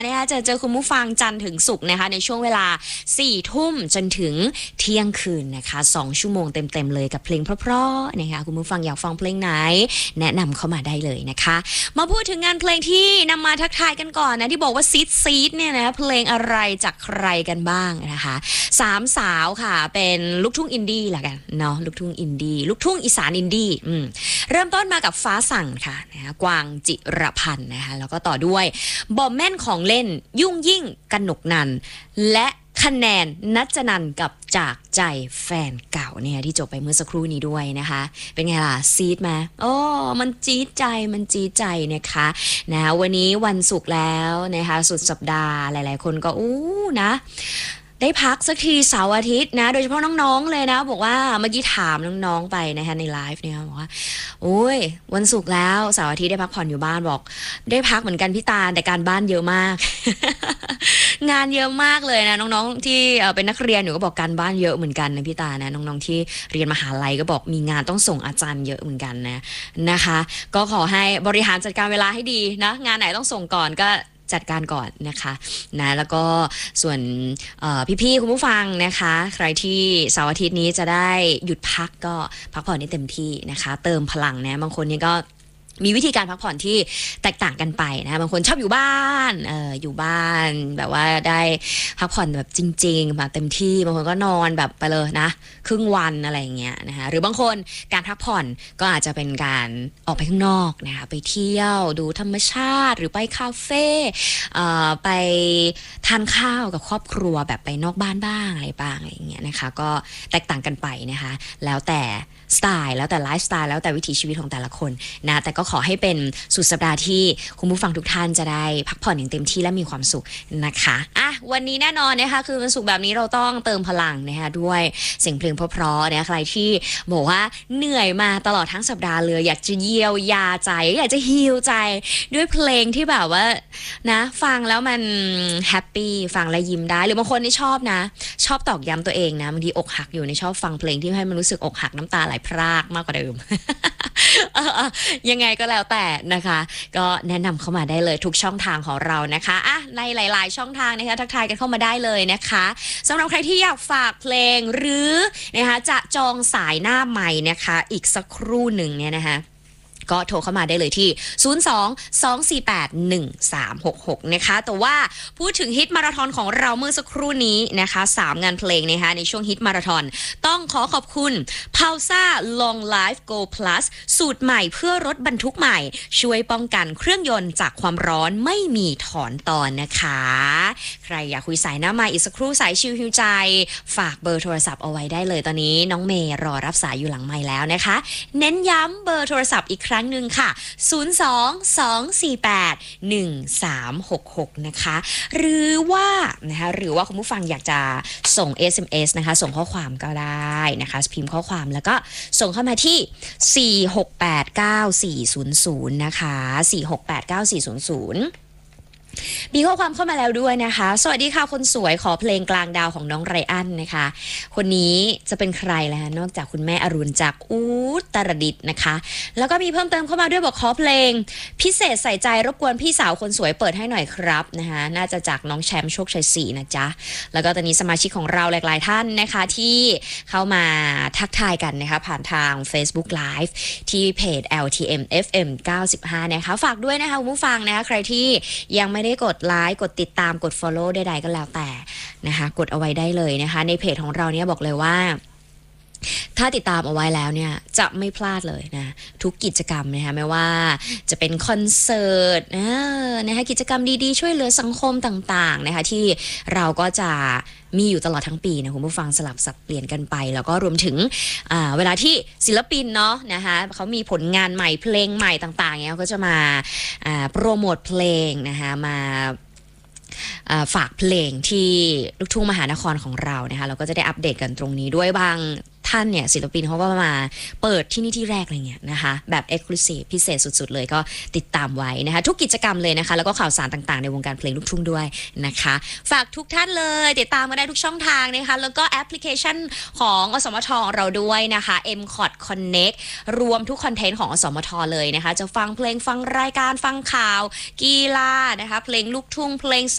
นะคะเจอคุณผู้ฟังจันทร์ถึงศุกร์นะคะในช่วงเวลา4 ทุ่มจนถึงเที่ยงคืนนะคะ2 ชั่วโมงเต็มๆเลยกับเพลงเพราะๆนะคะคุณผู้ฟังอยากฟังเพลงไหนแนะนำเข้ามาได้เลยนะคะมาพูดถึงงานเพลงที่นำมาทักทายกันก่อนนะที่บอกว่าซีดเนี่ยนะเพลงอะไรจากใครกันบ้างนะคะ3 สาวค่ะเป็นลูกทุ่งอินดี้ละกันเนาะลูกทุ่งอินดี้ลูกทุ่งอีสานอินดี้เริ่มต้นมากับฟ้าสั่งค่ะนะคะกวางจิรพันธ์นะคะแล้วก็ต่อด้วยบอมแม่นของเล่นยุ่งยิ่งกนกนันและคะแนนนัจนันกับจากใจแฟนเก่าเนี่ยที่จบไปเมื่อสักครู่นี้ด้วยนะคะเป็นไงล่ะซีดไหมโอ้มันจี๊ดใจนะคะวันนี้วันศุกร์แล้วนะคะสุดสัปดาห์หลายๆคนก็นะได้พักสักทีเสาร์อาทิตย์นะโดยเฉพาะน้องๆเลยนะบอกว่าเมื่อกี้ถามน้องๆไปนะคะในไลฟ์เนี่ยบอกว่าโอ้ยวันศุกร์แล้วเสาร์อาทิตย์ได้พักผ่อนอยู่บ้านบอกได้พักเหมือนกันพี่ตาลแต่การบ้านเยอะมาก งานเยอะมากเลยนะน้องๆที่เป็นนักเรียนหนูก็บอกการบ้านเยอะเหมือนกันนะพี่ตานะน้องๆที่เรียนมหาลัยก็บอกมีงานต้องส่งอาจารย์เยอะเหมือนกันนะคะก็ขอให้บริหารจัดการเวลาให้ดีนะงานไหนต้องส่งก่อนก็จัดการก่อนนะคะแล้วก็ส่วนพี่ๆคุณผู้ฟังนะคะใครที่เสาร์อาทิตย์นี้จะได้หยุดพักก็พักผ่อนให้เต็มที่นะคะเติมพลังนะบางคนนี่ก็มีวิธีการพักผ่อนที่แตกต่างกันไปนะบางคนชอบอยู่บ้านอยู่บ้านแบบว่าได้พักผ่อนแบบจริงๆมาเต็มที่บางคนก็นอนแบบไปเลยนะครึ่งวันอะไรอย่างเงี้ยนะคะหรือบางคนการพักผ่อนก็อาจจะเป็นการออกไปข้างนอกนะคะไปเที่ยวดูธรรมชาติหรือไปคาเฟ่ไปทานข้าวกับครอบครัวแบบไปนอกบ้านบ้างอะไรบ้างอะไรอย่างเงี้ยนะคะก็แตกต่างกันไปนะคะแล้วแต่สไตล์แล้วแต่ไลฟ์สไตล์แล้วแต่วิถีชีวิตของแต่ละคนนะแต่ก็ขอให้เป็นสุดสัปดาห์ที่คุณผู้ฟังทุกท่านจะได้พักผ่อนอย่างเต็มที่และมีความสุขนะคะวันนี้แน่นอนนะคะคือวันศุกร์แบบนี้เราต้องเติมพลังนะคะด้วยเสียงเพลงเพราะๆนะใครที่บอกว่าเหนื่อยมาตลอดทั้งสัปดาห์เลยอยากจะเยียวยาใจอยากจะฮีลใจด้วยเพลงที่แบบว่านะฟังแล้วมันแฮปปี้ฟังแล้วยิ้มได้หรือบางคนที่ชอบนะชอบตอกย้ำตัวเองนะบางทีอกหักอยู่ในชอบฟังเพลงที่ให้มันรู้สึกอกหักน้ำตาไหลพรากมากกว่าเดิม ยังไงก็แล้วแต่นะคะก็แนะนำเข้ามาได้เลยทุกช่องทางของเรานะคะในหลายๆช่องทางนะคะทักทายกันเข้ามาได้เลยนะคะสำหรับใครที่อยากฝากเพลงหรือนะคะจะจองสายหน้าใหม่นะคะอีกสักครู่หนึ่งเนี่ยนะคะก็โทรเข้ามาได้เลยที่ 02-248-1366 นะคะแต่ว่าพูดถึงฮิตมาราธอนของเราเมื่อสักครู่นี้นะคะ3 งานเพลงนะคะในช่วงฮิตมาราธอนต้องขอบคุณ Pausa Long Life Go Plus สูตรใหม่เพื่อรถบรรทุกใหม่ช่วยป้องกันเครื่องยนต์จากความร้อนไม่มีถอนตอนนะคะใครอยากคุยสายหน้าใหม่อีกสักครู่สายชิวฮิวใจฝากเบอร์โทรศัพท์เอาไว้ได้เลยตอนนี้น้องเมย์รอรับสายอยู่หลังไมค์แล้วนะคะเน้นย้ำเบอร์โทรศัพท์อีกครั้งหนึ่งค่ะ 02-248-1366 นะคะหรือว่าคุณผู้ฟังอยากจะส่ง SMS นะคะส่งข้อความก็ได้นะคะพิมพ์ข้อความแล้วก็ส่งเข้ามาที่ 4689400 นะคะ4689400มีข้อความเข้ามาแล้วด้วยนะคะสวัสดีค่ะคนสวยขอเพลงกลางดาวของน้องไรอันนะคะคนนี้จะเป็นใครล่ะนอกจากคุณแม่อรุณจากอุตรดิตถ์นะคะแล้วก็มีเพิ่มเติมเข้ามาด้วยบอกขอเพลงพิเศษใส่ใจรบกวนพี่สาวคนสวยเปิดให้หน่อยครับนะคะน่าจะจากน้องแชมป์โชคชัย4นะจ๊ะแล้วก็ตอนนี้สมาชิกของเราหลายๆท่านนะคะที่เข้ามาทักทายกันนะคะผ่านทาง Facebook Live ที่เพจ LTM FM 95นะคะฝากด้วยนะคะคุณผู้ฟังนะคะใครที่ยังไม่ได้กดไลค์กดติดตามกด follow ใดๆก็แล้วแต่นะคะกดเอาไว้ได้เลยนะคะในเพจของเราเนี่ยบอกเลยว่าถ้าติดตามเอาไว้แล้วเนี่ยจะไม่พลาดเลยนะทุกกิจกรรมนะคะไม่ว่าจะเป็นคอนเสิร์ตนะคะกิจกรรมดีๆช่วยเหลือสังคมต่างๆนะคะที่เราก็จะมีอยู่ตลอดทั้งปีนะคุณผู้ฟังสลับสับเปลี่ยนกันไปแล้วก็รวมถึงเวลาที่ศิลปินเนาะนะคะเขามีผลงานใหม่เพลงใหม่ต่างๆเนี่ยก็จะมาโปรโมทเพลงนะคะมาฝากเพลงที่ลูกทุ่งมหานครของเรานะคะเราก็จะได้อัปเดตกันตรงนี้ด้วยบางท่านเนี่ยศิลปินเขาก็มาเปิดที่นี่ที่แรกอะไรเงี้ยนะคะแบบ Exclusive พิเศษสุดๆเลยก็ติดตามไว้นะคะทุกกิจกรรมเลยนะคะแล้วก็ข่าวสารต่างๆในวงการเพลงลูกทุ่งด้วยนะคะฝากทุกท่านเลยติดตามมาได้ทุกช่องทางนะคะแล้วก็แอปพลิเคชันของอสมทเราด้วยนะคะ MCOT Connect รวมทุกคอนเทนต์ของอสมทเลยนะคะจะฟังเพลงฟังรายการฟังข่าวกีฬานะคะเพลงลูกทุ่งเพลง